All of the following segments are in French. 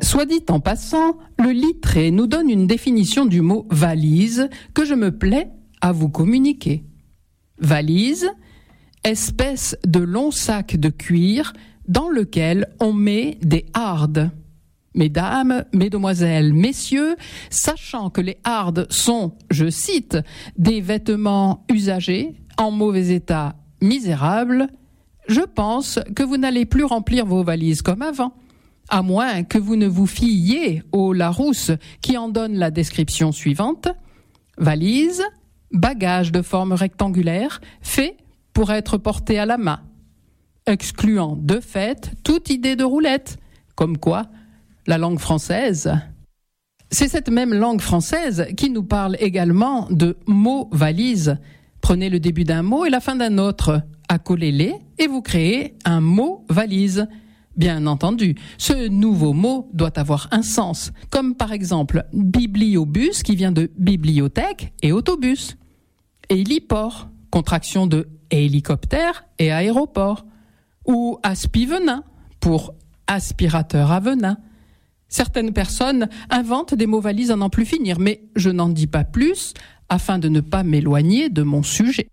Soit dit en passant, le Littré nous donne une définition du mot valise que je me plais à vous communiquer. Valise, espèce de long sac de cuir dans lequel on met des hardes. Mesdames, mesdemoiselles, messieurs, sachant que les hardes sont, je cite, des vêtements usagés, en mauvais état, misérables, je pense que vous n'allez plus remplir vos valises comme avant, à moins que vous ne vous fiiez au Larousse qui en donne la description suivante. Valise, bagage de forme rectangulaire, fait pour être porté à la main, excluant de fait toute idée de roulette, comme quoi la langue française. C'est cette même langue française qui nous parle également de mots valise. Prenez le début d'un mot et la fin d'un autre, accolez-les et vous créez un mot valise. Bien entendu, ce nouveau mot doit avoir un sens, comme par exemple bibliobus qui vient de bibliothèque et autobus. Héliport, contraction de hélicoptère et aéroport. Ou aspivenin pour aspirateur à venin. Certaines personnes inventent des mots valises à n'en plus finir, mais je n'en dis pas plus afin de ne pas m'éloigner de mon sujet.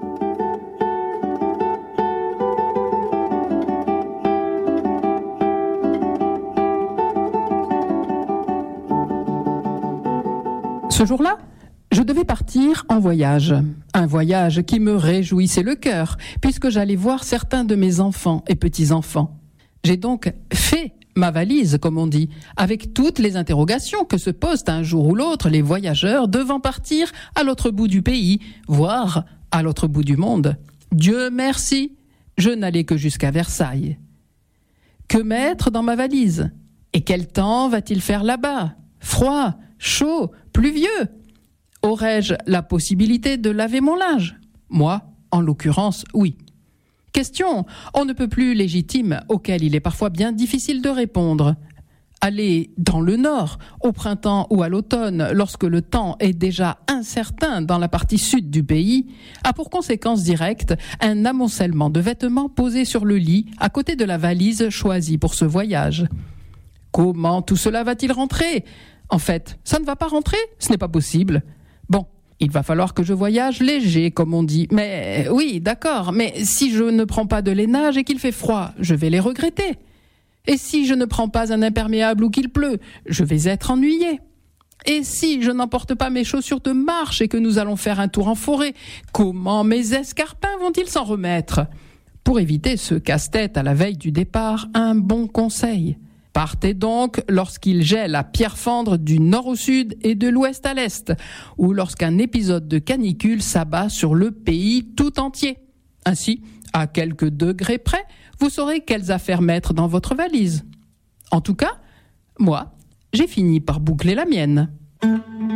Ce jour-là, je devais partir en voyage. Un voyage qui me réjouissait le cœur, puisque j'allais voir certains de mes enfants et petits-enfants. J'ai donc fait ma valise, comme on dit, avec toutes les interrogations que se posent un jour ou l'autre les voyageurs devant partir à l'autre bout du pays, voire à l'autre bout du monde. Dieu merci, je n'allais que jusqu'à Versailles. Que mettre dans ma valise? Et quel temps va-t-il faire là-bas? Froid, chaud, pluvieux? Aurais-je la possibilité de laver mon linge? Moi, en l'occurrence, oui. Question, on ne peut plus légitime, auquel il est parfois bien difficile de répondre. Aller dans le nord, au printemps ou à l'automne, lorsque le temps est déjà incertain dans la partie sud du pays, a pour conséquence directe un amoncellement de vêtements posés sur le lit à côté de la valise choisie pour ce voyage. Comment tout cela va-t-il rentrer? En fait, ça ne va pas rentrer, ce n'est pas possible. Bon, il va falloir que je voyage léger, comme on dit. Mais oui, d'accord, mais si je ne prends pas de lainage et qu'il fait froid, je vais les regretter. Et si je ne prends pas un imperméable ou qu'il pleut, je vais être ennuyé. Et si je n'emporte pas mes chaussures de marche et que nous allons faire un tour en forêt, comment mes escarpins vont-ils s'en remettre? Pour éviter ce casse-tête à la veille du départ, un bon conseil. Partez donc lorsqu'il gèle à pierre fendre du nord au sud et de l'ouest à l'est, ou lorsqu'un épisode de canicule s'abat sur le pays tout entier. Ainsi, à quelques degrés près, vous saurez quelles affaires mettre dans votre valise. En tout cas, moi, j'ai fini par boucler la mienne.